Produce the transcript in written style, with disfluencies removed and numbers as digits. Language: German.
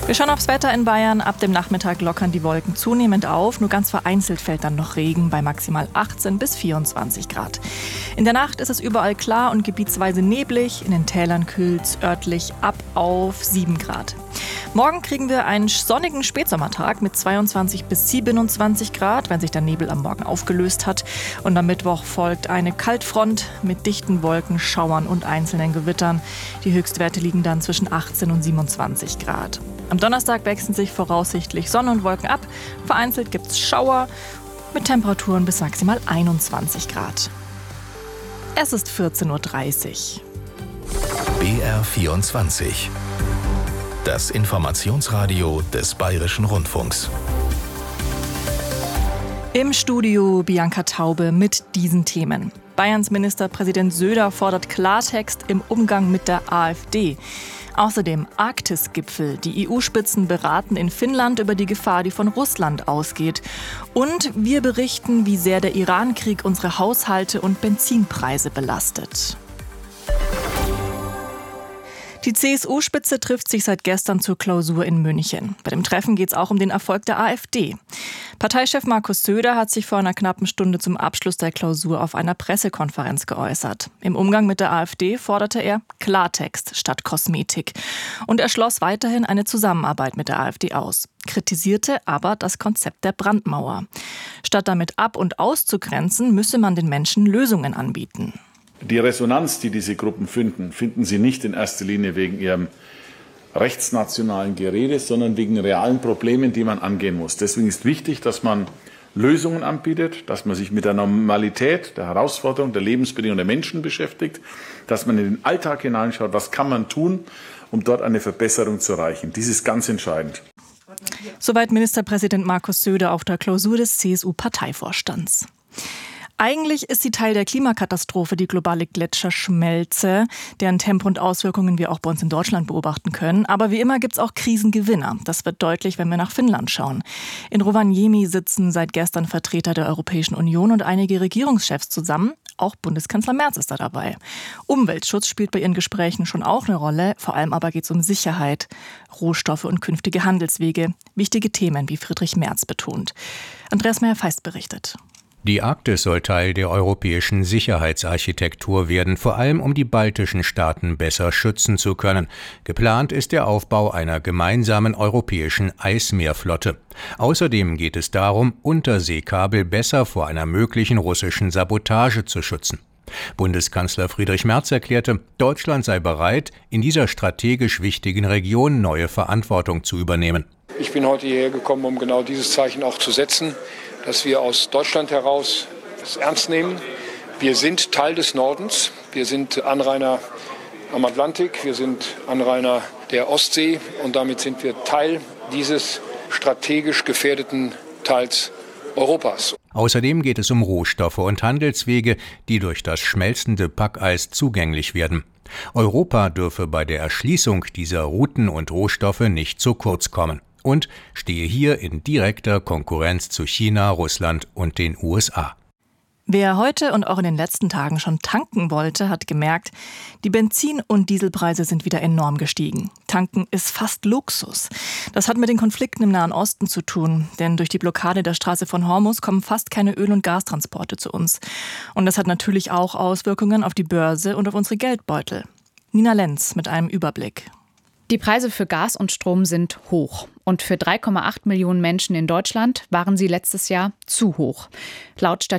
Wir schauen aufs Wetter in Bayern. Ab dem Nachmittag lockern die Wolken zunehmend auf. Nur ganz vereinzelt fällt dann noch Regen bei maximal 18 bis 24 Grad. In der Nacht ist es überall klar und gebietsweise neblig. In den Tälern kühlt es örtlich ab auf 7 Grad. Morgen kriegen wir einen sonnigen Spätsommertag mit 22 bis 27 Grad, wenn sich der Nebel am Morgen aufgelöst hat. Und am Mittwoch folgt eine Kaltfront mit dichten Wolken, Schauern und einzelnen Gewittern. Die Höchstwerte liegen dann zwischen 18 und 27 Grad. Am Donnerstag wechseln sich voraussichtlich Sonne und Wolken ab. Vereinzelt gibt es Schauer mit Temperaturen bis maximal 21 Grad. Es ist 14.30 Uhr. BR24. Das Informationsradio des Bayerischen Rundfunks. Im Studio Bianca Taube mit diesen Themen. Bayerns Ministerpräsident Söder fordert Klartext im Umgang mit der AfD. Außerdem Arktis-Gipfel. Die EU-Spitzen beraten in Finnland über die Gefahr, die von Russland ausgeht. Und wir berichten, wie sehr der Iran-Krieg unsere Haushalte und Benzinpreise belastet. Die CSU-Spitze trifft sich seit gestern zur Klausur in München. Bei dem Treffen geht es auch um den Erfolg der AfD. Parteichef Markus Söder hat sich vor einer knappen Stunde zum Abschluss der Klausur auf einer Pressekonferenz geäußert. Im Umgang mit der AfD forderte er Klartext statt Kosmetik. Und er schloss weiterhin eine Zusammenarbeit mit der AfD aus. Kritisierte aber das Konzept der Brandmauer. Statt damit ab- und auszugrenzen, müsse man den Menschen Lösungen anbieten. Die Resonanz, die diese Gruppen finden sie nicht in erster Linie wegen ihrem rechtsnationalen Gerede, sondern wegen realen Problemen, die man angehen muss. Deswegen ist wichtig, dass man Lösungen anbietet, dass man sich mit der Normalität, der Herausforderung, der Lebensbedingungen der Menschen beschäftigt, dass man in den Alltag hineinschaut, was kann man tun, um dort eine Verbesserung zu erreichen. Dies ist ganz entscheidend. Soweit Ministerpräsident Markus Söder auf der Klausur des CSU-Parteivorstands. Eigentlich ist sie Teil der Klimakatastrophe, die globale Gletscherschmelze, deren Tempo und Auswirkungen wir auch bei uns in Deutschland beobachten können. Aber wie immer gibt es auch Krisengewinner. Das wird deutlich, wenn wir nach Finnland schauen. In Rovaniemi sitzen seit gestern Vertreter der Europäischen Union und einige Regierungschefs zusammen. Auch Bundeskanzler Merz ist da dabei. Umweltschutz spielt bei ihren Gesprächen schon auch eine Rolle. Vor allem aber geht es um Sicherheit, Rohstoffe und künftige Handelswege. Wichtige Themen, wie Friedrich Merz betont. Andreas Meyer-Feist berichtet. Die Arktis soll Teil der europäischen Sicherheitsarchitektur werden, vor allem um die baltischen Staaten besser schützen zu können. Geplant ist der Aufbau einer gemeinsamen europäischen Eismeerflotte. Außerdem geht es darum, Unterseekabel besser vor einer möglichen russischen Sabotage zu schützen. Bundeskanzler Friedrich Merz erklärte, Deutschland sei bereit, in dieser strategisch wichtigen Region neue Verantwortung zu übernehmen. Ich bin heute hierher gekommen, um genau dieses Zeichen auch zu setzen, dass wir aus Deutschland heraus es ernst nehmen. Wir sind Teil des Nordens, wir sind Anrainer am Atlantik, wir sind Anrainer der Ostsee und damit sind wir Teil dieses strategisch gefährdeten Teils Europas. Außerdem geht es um Rohstoffe und Handelswege, die durch das schmelzende Packeis zugänglich werden. Europa dürfe bei der Erschließung dieser Routen und Rohstoffe nicht zu kurz kommen und stehe hier in direkter Konkurrenz zu China, Russland und den USA. Wer heute und auch in den letzten Tagen schon tanken wollte, hat gemerkt, die Benzin- und Dieselpreise sind wieder enorm gestiegen. Tanken ist fast Luxus. Das hat mit den Konflikten im Nahen Osten zu tun, denn durch die Blockade der Straße von Hormuz kommen fast keine Öl- und Gastransporte zu uns. Und das hat natürlich auch Auswirkungen auf die Börse und auf unsere Geldbeutel. Nina Lenz mit einem Überblick. Die Preise für Gas und Strom sind hoch. Und für 3,8 Millionen Menschen in Deutschland waren sie letztes Jahr zu hoch. Laut